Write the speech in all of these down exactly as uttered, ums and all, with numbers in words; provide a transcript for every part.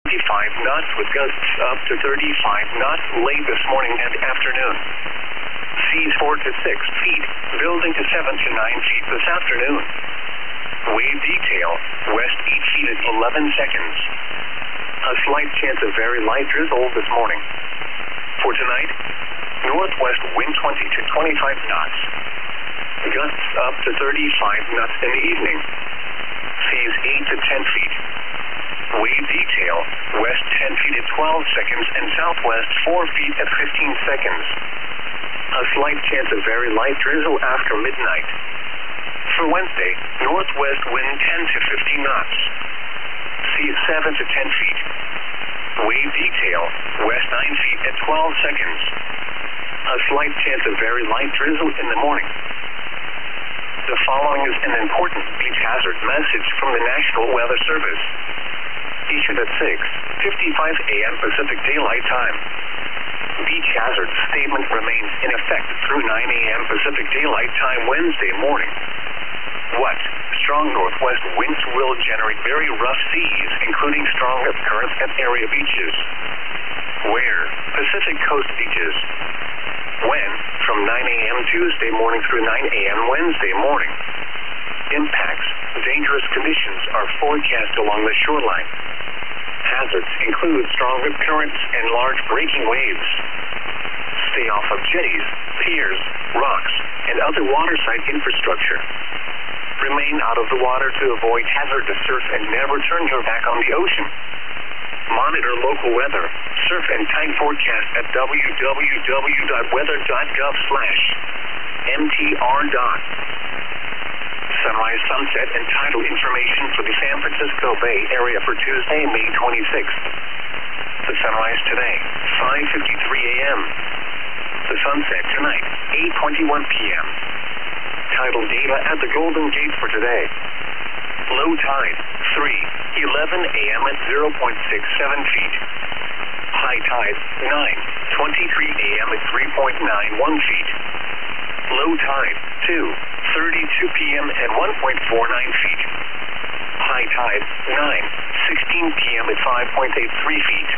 fifty-five knots with gusts up to thirty-five knots late this morning and afternoon. Seas four to six feet, building to seven to nine feet this afternoon. Wave detail, west eight feet at eleven seconds. A slight chance of very light drizzle this morning. For tonight, northwest wind twenty to twenty-five knots. Gusts up to thirty-five knots in the evening. Seas eight to ten feet. Wave detail, west ten feet at twelve seconds and southwest four feet at fifteen seconds. A slight chance of very light drizzle after midnight. For Wednesday, northwest wind ten to fifteen knots. Seas seven to ten feet. Wave detail, west nine feet at twelve seconds. A slight chance of very light drizzle in the morning. The following is an important beach hazard message from the National Weather Service. Issued at six fifty-five a m Pacific Daylight Time. Beach hazard statement remains in effect through nine a m Pacific Daylight Time Wednesday morning. What? Strong northwest winds will generate very rough seas, including strong currents at area beaches. Where? Pacific coast beaches. When? From nine a m Tuesday morning through nine a m Wednesday morning. Impacts. Dangerous conditions are forecast along the shoreline. Hazards include strong rip currents and large breaking waves. Stay off of jetties, piers, rocks, and other waterside infrastructure. Remain out of the water to avoid hazardous surf and never turn your back on the ocean. Monitor local weather, surf and time forecast at w w w dot weather dot gov slash m t r. Sunrise, sunset, and tidal information for the San Francisco Bay Area for Tuesday, May twenty-sixth. The sunrise today, five fifty-three a m The sunset tonight, eight twenty-one p m Tidal data at the Golden Gate for today. Low tide, three eleven a m at zero point six seven feet. High tide, nine twenty-three a m at three point nine one feet. Low tide, two thirty-two p m at one point four nine feet. High tide, nine sixteen p m at five point eight three feet.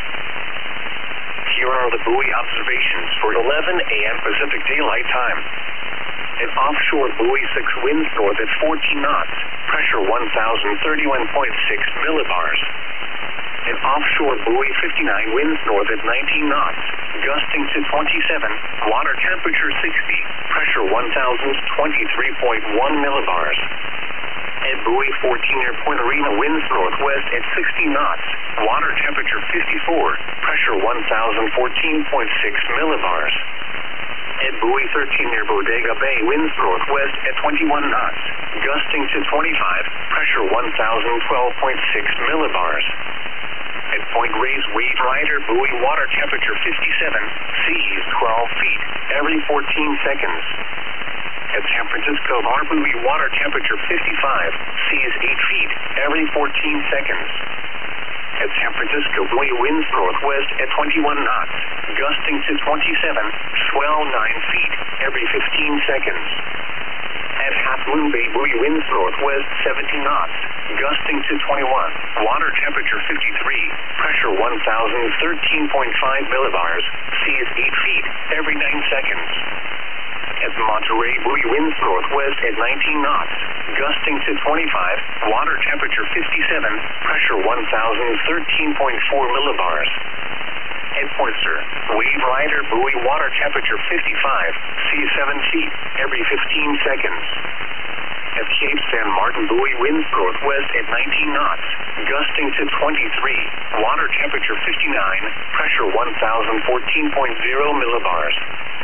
Here are the buoy observations for eleven a m Pacific Daylight Time. An offshore buoy six winds north at fourteen knots, pressure one thousand thirty-one point six millibars. An offshore buoy fifty-nine winds north at nineteen knots, gusting to twenty-seven, water temperature sixty, pressure one thousand twenty-three point one millibars. At buoy fourteen near Point Arena winds northwest at sixty knots, water temperature fifty-four, pressure one thousand fourteen point six millibars. At buoy thirteen near Bodega Bay winds northwest at twenty-one knots, gusting to twenty-five, pressure one thousand twelve point six millibars. At Point Reyes Wave Rider buoy water temperature fifty-seven, seas twelve feet, every fourteen seconds. At San Francisco Bar buoy water temperature fifty-five, seas eight feet, every fourteen seconds. At San Francisco buoy winds northwest at twenty-one knots, gusting to twenty-seven, swell nine feet, every fifteen seconds. At Half Moon Bay buoy winds northwest seventy knots, gusting to twenty-one, water temperature fifty-three, pressure one thousand thirteen point five millibars, seas eight feet, every nine seconds. At Monterey buoy winds northwest at nineteen knots, gusting to twenty-five, water temperature fifty-seven, pressure one thousand thirteen point four millibars. At Poinsett, Wave Rider buoy water temperature fifty-five, seas seven feet, every fifteen seconds. At Cape San Martin buoy winds northwest at nineteen knots, gusting to twenty-three, water temperature fifty-nine, pressure one thousand fourteen point zero millibars.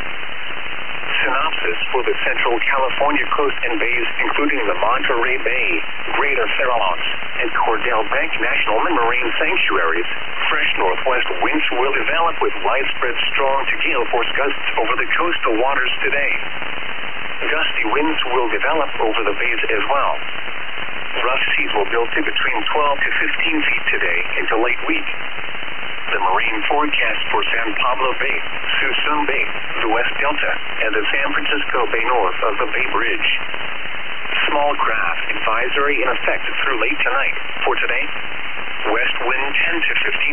Synopsis for the Central California coast and bays, including the Monterey Bay, Greater Farallones, and Cordell Bank National Marine Sanctuaries. Fresh northwest winds will develop with widespread strong to gale force gusts over the coastal waters today. Gusty winds will develop over the bays as well. Rough seas will build to between twelve to fifteen feet today into late week. The marine forecast for San Pablo Bay, Suisun Bay, the West Delta, and the San Francisco Bay north of the Bay Bridge. Small craft advisory in effect through late tonight. For today, west wind ten to fifteen